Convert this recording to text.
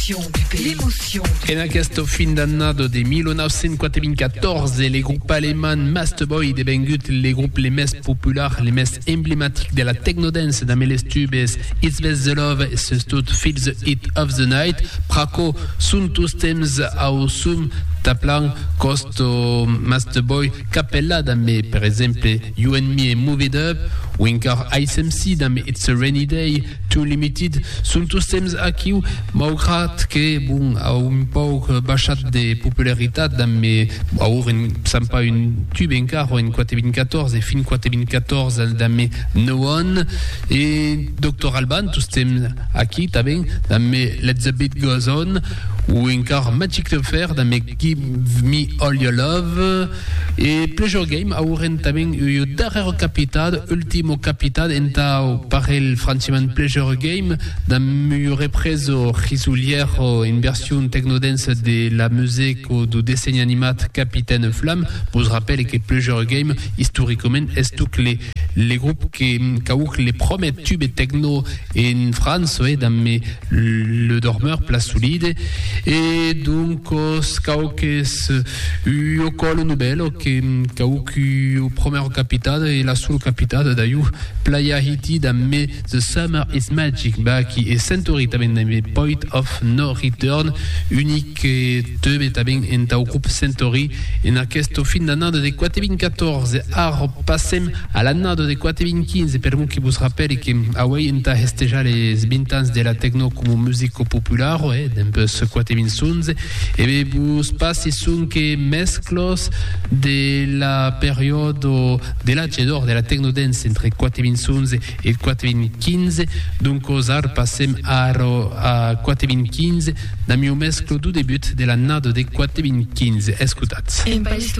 L'émotion du pays. L'émotion. En aquest fin d'annada de 1914, les groupes allemands Masterboy devengut les groupes les més populars, les més emblemàtics de la technodance dans les tubes It's Best the Love, Stud Feel the Heat of the Night, Praco, sunt tous temps au sum taplan costo Masterboy Capella dans per exemple You and Me Move It Up, ou encore Ice MC dans It's a Rainy Day, Too Limited, sunt tous temps aquí, malgrat que bon, a un poc baixat de popularitat dans sem pas un tube encara en 2014 et fin 2014 dans No One et Dr. Alban tous temps aquí també dans Let the Beat Goes On, ou encore Magic to Fair dans Give Me All Your Love et Pleasure Game auren també o darrer capitad, ultimo capitad enta parel franchement Pleasure Game dans represo risulier en version technodance de la musique ou du dessin animat Capitaine Flamme. Vous rappelle que Pleasure Game historiquement est tout les groupes qui ont les premiers tubes techno en France dans le dormeur Place Solide et donc Skaukes au col nouvelle qui au premier capitale et la sous capitale d'ailleurs Playa Haiti dans The Summer is Magic qui est Centauri dans Point of No Return unique tube também en groupe Centauri en aquest fin d'annada de 2014 ara passem a l'annada de 2015 per que vous rappelle que avui enta festejar les 20 ans de la techno como músico popular d'un ce 2015 et vous passi son que mesclos de la période de l'âge d'or de la techno dance entre 2015 et 2015 donc aux arts passem a 2015 dans le mesclo du début de l'annada de 2015 escutats.